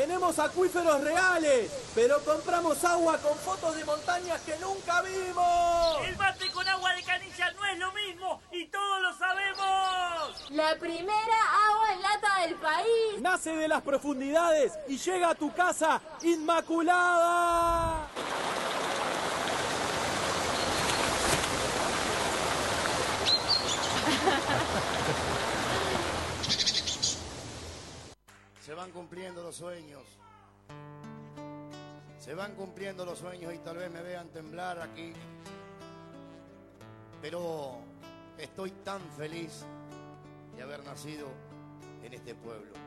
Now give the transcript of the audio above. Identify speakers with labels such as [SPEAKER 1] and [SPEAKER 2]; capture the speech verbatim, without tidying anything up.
[SPEAKER 1] Tenemos acuíferos reales, pero compramos agua con fotos de montañas que nunca vimos.
[SPEAKER 2] El mate con agua de canilla no es lo mismo y todos lo sabemos.
[SPEAKER 3] La primera agua en lata del país.
[SPEAKER 1] Nace de las profundidades y llega a tu casa inmaculada.
[SPEAKER 4] Se van cumpliendo los sueños. Se van cumpliendo los sueños y tal vez me vean temblar aquí. Pero estoy tan feliz de haber nacido en este pueblo.